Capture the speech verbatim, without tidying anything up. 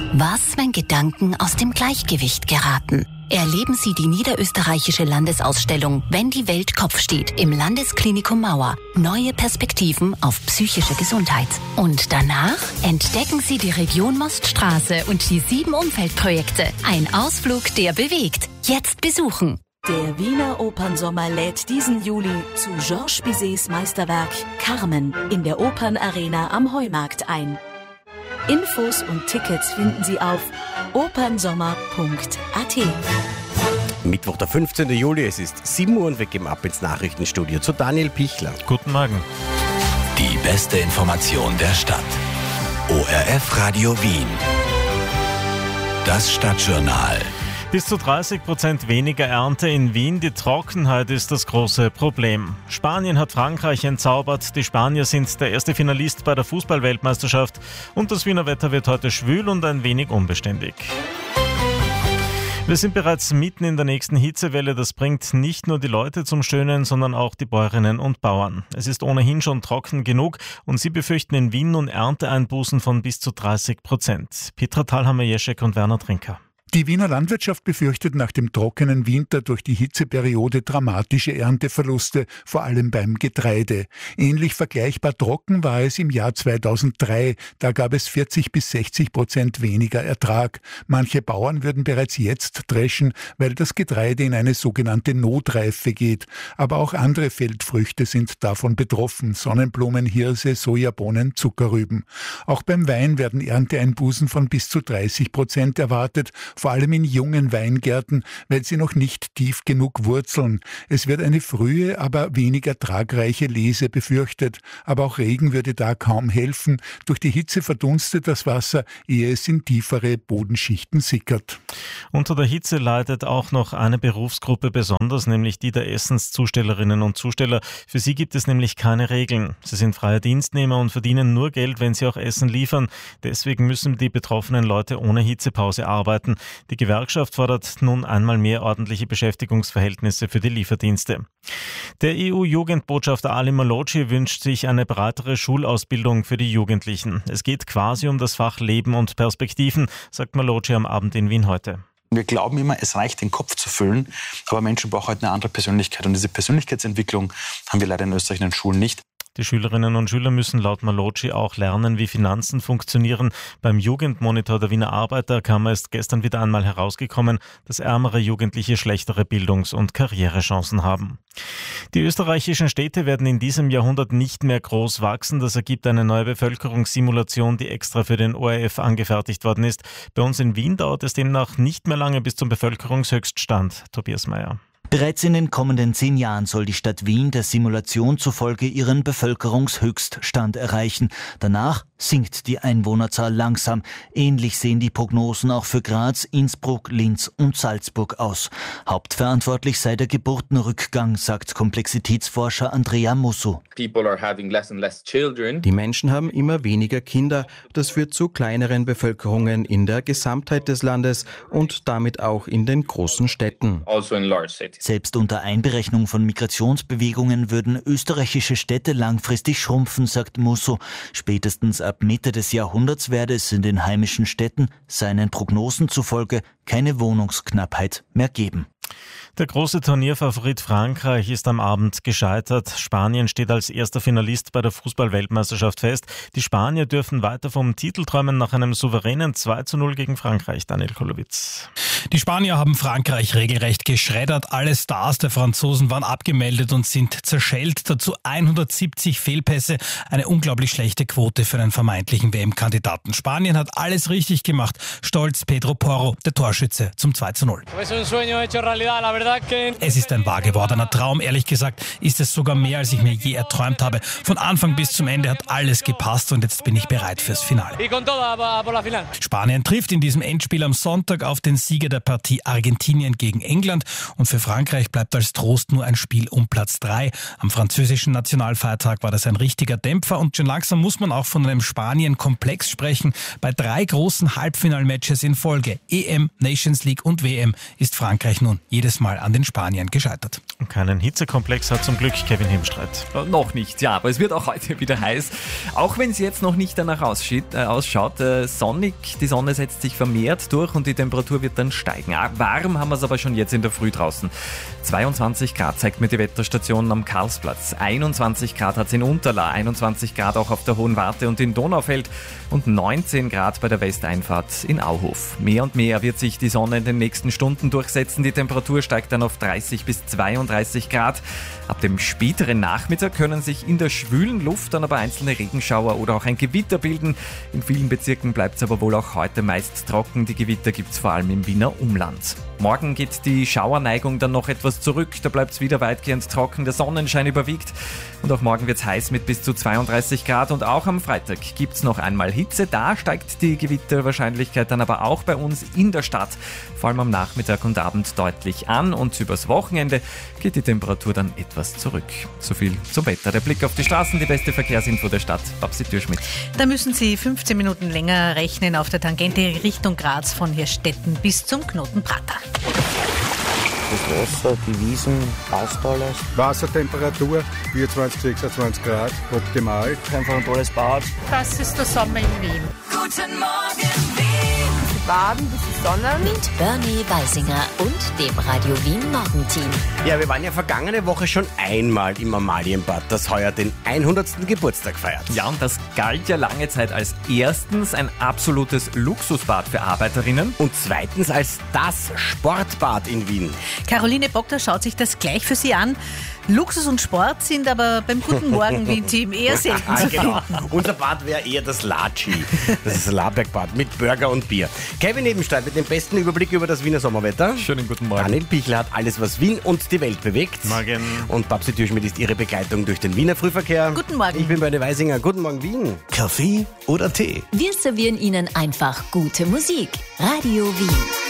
Was, wenn Gedanken aus dem Gleichgewicht geraten? Erleben Sie die niederösterreichische Landesausstellung Wenn die Welt Kopf steht im Landesklinikum Mauer. Neue Perspektiven auf psychische Gesundheit. Und danach entdecken Sie die Region Moststraße und die sieben Umfeldprojekte. Ein Ausflug, der bewegt. Jetzt besuchen. Der Wiener Opernsommer lädt diesen Juli zu Georges Bizets Meisterwerk Carmen in der Opernarena am Heumarkt ein. Infos und Tickets finden Sie auf opernsommer punkt a t. Mittwoch, der fünfzehnten Juli, es ist sieben Uhr und wir gehen ab ins Nachrichtenstudio zu Daniel Pichler. Guten Morgen. Die beste Information der Stadt. O R F Radio Wien. Das Stadtjournal. Bis zu dreißig Prozent weniger Ernte in Wien. Die Trockenheit ist das große Problem. Spanien hat Frankreich entzaubert. Die Spanier sind der erste Finalist bei der Fußball-Weltmeisterschaft. Und das Wiener Wetter wird heute schwül und ein wenig unbeständig. Wir sind bereits mitten in der nächsten Hitzewelle. Das bringt nicht nur die Leute zum Stöhnen, sondern auch die Bäuerinnen und Bauern. Es ist ohnehin schon trocken genug und sie befürchten in Wien nun Ernteeinbußen von bis zu dreißig Prozent. Petra Thalhammer-Jeschek und Werner Trinker. Die Wiener Landwirtschaft befürchtet nach dem trockenen Winter durch die Hitzeperiode dramatische Ernteverluste, vor allem beim Getreide. Ähnlich vergleichbar trocken war es im Jahr zweitausenddrei. Da gab es vierzig bis sechzig Prozent weniger Ertrag. Manche Bauern würden bereits jetzt dreschen, weil das Getreide in eine sogenannte Notreife geht. Aber auch andere Feldfrüchte sind davon betroffen. Sonnenblumen, Hirse, Sojabohnen, Zuckerrüben. Auch beim Wein werden Ernteeinbußen von bis zu dreißig Prozent erwartet, vor allem in jungen Weingärten, weil sie noch nicht tief genug wurzeln. Es wird eine frühe, aber weniger tragreiche Lese befürchtet. Aber auch Regen würde da kaum helfen. Durch die Hitze verdunstet das Wasser, ehe es in tiefere Bodenschichten sickert. Unter der Hitze leidet auch noch eine Berufsgruppe besonders, nämlich die der Essenszustellerinnen und Zusteller. Für sie gibt es nämlich keine Regeln. Sie sind freie Dienstnehmer und verdienen nur Geld, wenn sie auch Essen liefern. Deswegen müssen die betroffenen Leute ohne Hitzepause arbeiten. Die Gewerkschaft fordert nun einmal mehr ordentliche Beschäftigungsverhältnisse für die Lieferdienste. Der E U-Jugendbotschafter Ali Malloci wünscht sich eine breitere Schulausbildung für die Jugendlichen. Es geht quasi um das Fach Leben und Perspektiven, sagt Malloci am Abend in Wien heute. Wir glauben immer, es reicht, den Kopf zu füllen, aber Menschen brauchen halt eine andere Persönlichkeit. Und diese Persönlichkeitsentwicklung haben wir leider in Österreich in den Schulen nicht. Die Schülerinnen und Schüler müssen laut Malloci auch lernen, wie Finanzen funktionieren. Beim Jugendmonitor der Wiener Arbeiterkammer ist gestern wieder einmal herausgekommen, dass ärmere Jugendliche schlechtere Bildungs- und Karrierechancen haben. Die österreichischen Städte werden in diesem Jahrhundert nicht mehr groß wachsen. Das ergibt eine neue Bevölkerungssimulation, die extra für den O R F angefertigt worden ist. Bei uns in Wien dauert es demnach nicht mehr lange bis zum Bevölkerungshöchststand. Tobias Meyer. Bereits in den kommenden zehn Jahren soll die Stadt Wien der Simulation zufolge ihren Bevölkerungshöchststand erreichen. Danach sinkt die Einwohnerzahl langsam. Ähnlich sehen die Prognosen auch für Graz, Innsbruck, Linz und Salzburg aus. Hauptverantwortlich sei der Geburtenrückgang, sagt Komplexitätsforscher Andrea Musso. Die Menschen haben immer weniger Kinder. Das führt zu kleineren Bevölkerungen in der Gesamtheit des Landes und damit auch in den großen Städten. Selbst unter Einberechnung von Migrationsbewegungen würden österreichische Städte langfristig schrumpfen, sagt Musso. Spätestens ab Mitte des Jahrhunderts werde es in den heimischen Städten seinen Prognosen zufolge keine Wohnungsknappheit mehr geben. Der große Turnierfavorit Frankreich ist am Abend gescheitert. Spanien steht als erster Finalist bei der Fußball-Weltmeisterschaft fest. Die Spanier dürfen weiter vom Titel träumen nach einem souveränen zwei zu null gegen Frankreich. Daniel Kolowitz. Die Spanier haben Frankreich regelrecht geschreddert. Alle Stars der Franzosen waren abgemeldet und sind zerschellt. Dazu hundertsiebzig Fehlpässe. Eine unglaublich schlechte Quote für einen vermeintlichen W M-Kandidaten. Spanien hat alles richtig gemacht. Stolz Pedro Porro, der Torschütze zum zwei zu null. Es ist ein wahr gewordener Traum. Ehrlich gesagt ist es sogar mehr, als ich mir je erträumt habe. Von Anfang bis zum Ende hat alles gepasst und jetzt bin ich bereit fürs Finale. Spanien trifft in diesem Endspiel am Sonntag auf den Sieger der Partie Argentinien gegen England. Und für Frankreich bleibt als Trost nur ein Spiel um Platz drei. Am französischen Nationalfeiertag war das ein richtiger Dämpfer und schon langsam muss man auch von einem Spanien-Komplex sprechen. Bei drei großen Halbfinalmatches in Folge, E M, Nations League und W M, ist Frankreich nun jedes Mal an den Spaniern gescheitert. Und keinen Hitzekomplex hat zum Glück Kevin Hemstreit. Äh, noch nicht, ja, aber es wird auch heute wieder heiß. Auch wenn es jetzt noch nicht danach ausschaut, äh, ausschaut äh, sonnig, die Sonne setzt sich vermehrt durch und die Temperatur wird dann steigen. Ah, warm haben wir es aber schon jetzt in der Früh draußen. zweiundzwanzig Grad zeigt mir die Wetterstation am Karlsplatz. einundzwanzig Grad hat es in Unterla, einundzwanzig Grad auch auf der Hohen Warte und in Donaufeld und neunzehn Grad bei der Westeinfahrt in Auhof. Mehr und mehr wird sich die Sonne in den nächsten Stunden durchsetzen. Die Temperatur steigt dann auf dreißig bis zweiunddreißig Grad. Ab dem späteren Nachmittag können sich in der schwülen Luft dann aber einzelne Regenschauer oder auch ein Gewitter bilden. In vielen Bezirken bleibt es aber wohl auch heute meist trocken. Die Gewitter gibt es vor allem im Wiener Umland. Morgen geht die Schauerneigung dann noch etwas zurück. Da bleibt es wieder weitgehend trocken. Der Sonnenschein überwiegt. Und auch morgen wird es heiß mit bis zu zweiunddreißig Grad. Und auch am Freitag gibt es noch einmal Hitze. Da steigt die Gewitterwahrscheinlichkeit dann aber auch bei uns in der Stadt, vor allem am Nachmittag und Abend, deutlich an. Und übers Wochenende geht die Temperatur dann etwas zurück. So viel zum Wetter. Der Blick auf die Straßen, die beste Verkehrsinfo der Stadt. Babsi Türschmidt. Da müssen Sie fünfzehn Minuten länger rechnen auf der Tangente Richtung Graz von Hirstetten bis zum Knoten Prater. Das Wasser, die Wiesen, passt alles. Wassertemperatur vierundzwanzig, sechsundzwanzig Grad, optimal. Einfach ein tolles Bad. Das ist der Sommer in Wien. Guten Morgen, Wien. Baden, bisschen Sonne. Mit Bernie Weisinger und dem Radio Wien Morgenteam. Ja, wir waren ja vergangene Woche schon einmal im Amalienbad, das heuer den hundertsten Geburtstag feiert. Ja, und das galt ja lange Zeit als erstens ein absolutes Luxusbad für Arbeiterinnen und zweitens als das Sportbad in Wien. Caroline Bockter schaut sich das gleich für Sie an. Luxus und Sport sind aber beim Guten Morgen Wien-Team eher selten zu finden. Genau. Unser Bad wäre eher das Latschi. Das ist das Labergbad mit Burger und Bier. Kevin Ebenstein mit dem besten Überblick über das Wiener Sommerwetter. Schönen guten Morgen. Daniel Pichler hat alles, was Wien und die Welt bewegt. Morgen. Und Babsi Türschmidt ist ihre Begleitung durch den Wiener Frühverkehr. Guten Morgen. Ich bin Bernie Weisinger. Guten Morgen, Wien. Kaffee oder Tee? Wir servieren Ihnen einfach gute Musik. Radio Wien.